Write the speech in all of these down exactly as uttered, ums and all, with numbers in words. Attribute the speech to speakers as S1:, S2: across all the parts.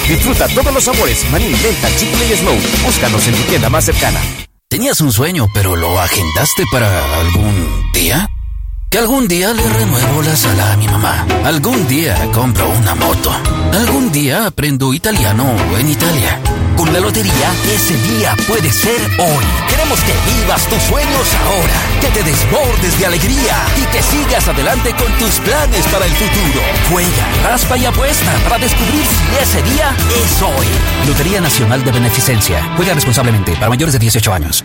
S1: Disfruta todos los sabores, maní, menta, chicle y smoke. Búscanos en tu tienda más cercana.
S2: ¿Tenías un sueño pero lo agendaste para algún día? Que algún día le renuevo la sala a mi mamá. Algún día compro una moto. Algún día aprendo italiano en Italia. Con la lotería, ese día puede ser hoy. Queremos que vivas tus sueños ahora, que te desbordes de alegría y que sigas adelante con tus planes para el futuro. Juega, raspa y apuesta para descubrir si ese día es hoy. Lotería Nacional de Beneficencia. Juega responsablemente para mayores de dieciocho años.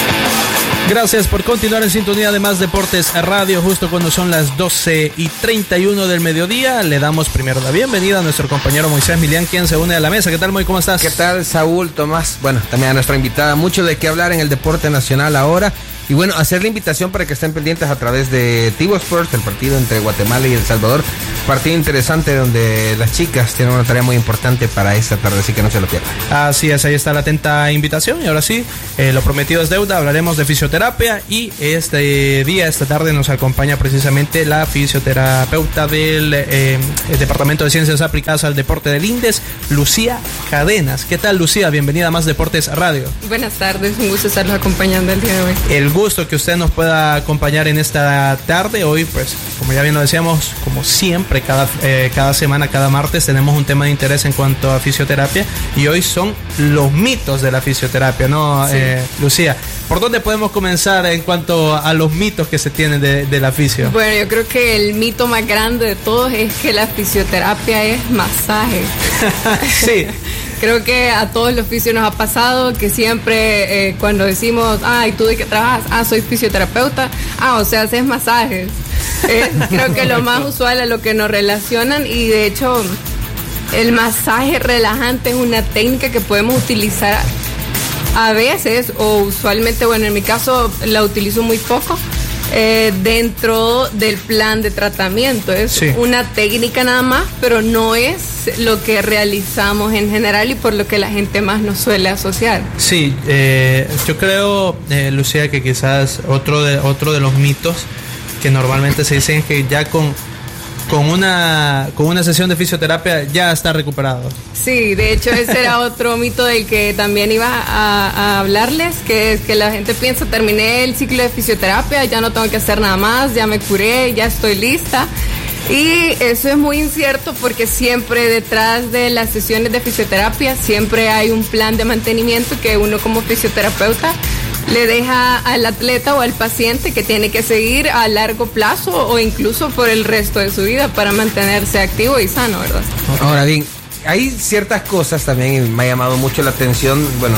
S3: Gracias por continuar en sintonía de Más Deportes Radio. Justo cuando son las doce y treinta y uno del mediodía, le damos primero la bienvenida a nuestro compañero Moisés Milián, quien se une a la mesa. ¿Qué tal, Moy? ¿Cómo estás?
S4: ¿Qué tal, Saúl, Tomás? Bueno, también a nuestra invitada. Mucho de qué hablar en el deporte nacional ahora. Y bueno, hacer la invitación para que estén pendientes a través de Tigo Sports, el partido entre Guatemala y El Salvador. Partido interesante donde las chicas tienen una tarea muy importante para esta tarde, así que no se lo pierdan.
S3: Así es, ahí está la atenta invitación. Y ahora sí, eh, lo prometido es deuda. Hablaremos de fisioterapia y este día, esta tarde, nos acompaña precisamente la fisioterapeuta del eh, el Departamento de Ciencias Aplicadas al Deporte del INDES, Lucía Cadenas. ¿Qué tal, Lucía? Bienvenida a Más Deportes Radio.
S5: Buenas tardes, un gusto estarlos acompañando el día de hoy.
S3: El gusto que usted nos pueda acompañar en esta tarde. Hoy, pues, como ya bien lo decíamos, como siempre, cada, eh, cada semana, cada martes, tenemos un tema de interés en cuanto a fisioterapia. Y hoy son los mitos de la fisioterapia, ¿no, sí. eh, Lucía? ¿Por dónde podemos comenzar en cuanto a los mitos que se tienen de, de la fisio?
S5: Bueno, yo creo que el mito más grande de todos es que la fisioterapia es masaje.
S3: Sí.
S5: Creo que a todos los fisios nos ha pasado que siempre eh, cuando decimos, ay, ¿tú de qué trabajas? Ah, soy fisioterapeuta. Ah, o sea, haces masajes. Eh, creo que lo más usual a lo que nos relacionan, y de hecho el masaje relajante es una técnica que podemos utilizar a veces, o usualmente, bueno, en mi caso la utilizo muy poco, eh, dentro del plan de tratamiento. Es sí. una técnica nada más, pero no es lo que realizamos en general y por lo que la gente más nos suele asociar.
S3: Sí, eh, yo creo, eh, Lucía, que quizás otro de, otro de los mitos que normalmente se dicen es que ya con con una con una sesión de fisioterapia ya está recuperado.
S5: Sí, de hecho ese era otro mito del que también iba a, a hablarles, que es que la gente piensa, terminé el ciclo de fisioterapia, ya no tengo que hacer nada más, ya me curé, ya estoy lista. Y eso es muy incierto, porque siempre detrás de las sesiones de fisioterapia siempre hay un plan de mantenimiento que uno como fisioterapeuta le deja al atleta o al paciente que tiene que seguir a largo plazo o incluso por el resto de su vida para mantenerse activo y sano, ¿verdad?
S4: Ahora bien, hay ciertas cosas también, y me ha llamado mucho la atención, bueno,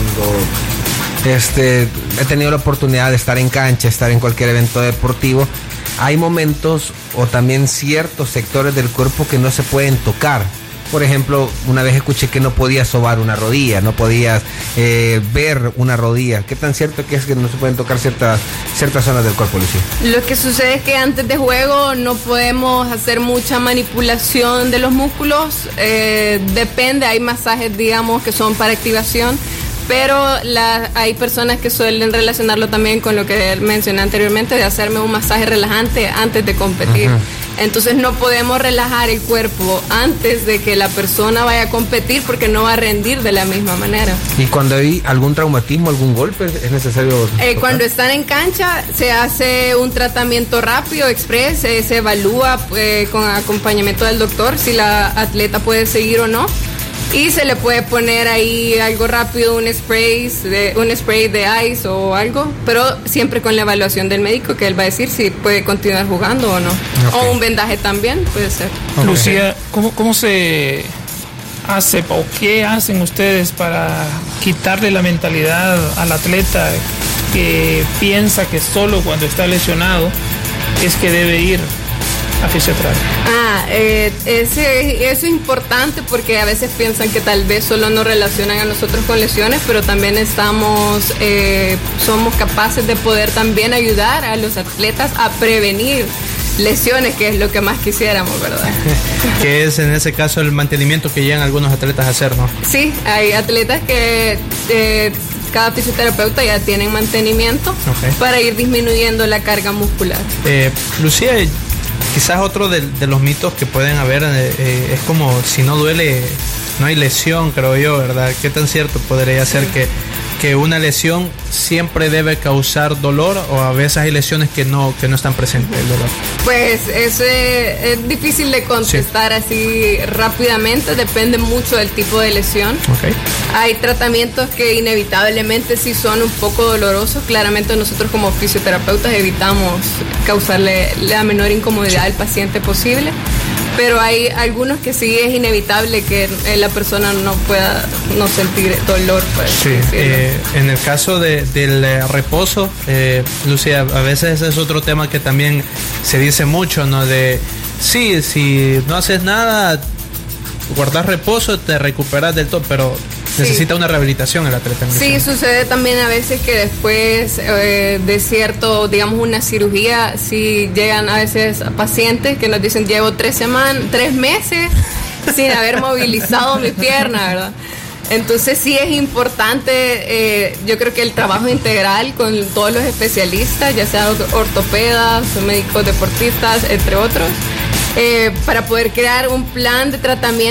S4: cuando este, he tenido la oportunidad de estar en cancha, estar en cualquier evento deportivo, hay momentos o también ciertos sectores del cuerpo que no se pueden tocar. Por ejemplo, una vez escuché que no podías sobar una rodilla, no podías eh, ver una rodilla. ¿Qué tan cierto que es que no se pueden tocar ciertas, ciertas zonas del cuerpo, Lucía?
S5: Lo que sucede es que antes de juego no podemos hacer mucha manipulación de los músculos. Eh, depende, hay masajes, digamos, que son para activación, pero la, hay personas que suelen relacionarlo también con lo que mencioné anteriormente, de hacerme un masaje relajante antes de competir. Uh-huh. Entonces no podemos relajar el cuerpo antes de que la persona vaya a competir, porque no va a rendir de la misma manera.
S4: ¿Y cuando hay algún traumatismo, algún golpe, es necesario?
S5: Eh, cuando están en cancha se hace un tratamiento rápido, express, eh, se evalúa eh, con acompañamiento del doctor si la atleta puede seguir o no. Y se le puede poner ahí algo rápido, un spray, de, un spray de ice o algo, pero siempre con la evaluación del médico, que él va a decir si puede continuar jugando o no. Okay. O un vendaje también puede ser.
S6: Okay. Lucía, ¿cómo, cómo se hace o qué hacen ustedes para quitarle la mentalidad al atleta que piensa que solo cuando está lesionado es que debe ir a fisioterapia?
S5: Ah, eh, ese, eso es importante, porque a veces piensan que tal vez solo nos relacionan a nosotros con lesiones, pero también estamos, eh, somos capaces de poder también ayudar a los atletas a prevenir lesiones, que es lo que más quisiéramos, ¿verdad?
S3: Que es en ese caso el mantenimiento que llegan algunos atletas a hacer, ¿no?
S5: Sí, hay atletas que eh, cada fisioterapeuta ya tienen mantenimiento, okay, para ir disminuyendo la carga muscular.
S3: Eh, Lucía, quizás otro de, de los mitos que pueden haber eh, es como si no duele, no hay lesión, creo yo, ¿verdad? ¿Qué tan cierto podría ser que, que una lesión siempre debe causar dolor, o a veces hay lesiones que no, que no están presentes el dolor?
S5: Pues eso es, es difícil de contestar sí. así rápidamente, depende mucho del tipo de lesión.
S3: Okay.
S5: Hay tratamientos que inevitablemente sí son un poco dolorosos. Claramente nosotros como fisioterapeutas evitamos causarle la menor incomodidad sí. al paciente posible, pero hay algunos que sí es inevitable que la persona no pueda no sentir dolor. Pues,
S3: sí, eh, en el caso de, del eh, reposo, eh, Lucía, a veces es otro tema que también se dice mucho, ¿no? De, sí, si no haces nada, guardas reposo, te recuperas del todo, pero sí. necesita una rehabilitación el atleta.
S5: Sí, sucede también a veces que después eh, de cierto, digamos, una cirugía, sí llegan a veces pacientes que nos dicen, llevo tres semanas, tres meses sin haber movilizado mi pierna, ¿verdad? Entonces sí es importante, eh, yo creo que el trabajo integral con todos los especialistas, ya sean ortopedas, médicos deportistas, entre otros, eh, para poder crear un plan de tratamiento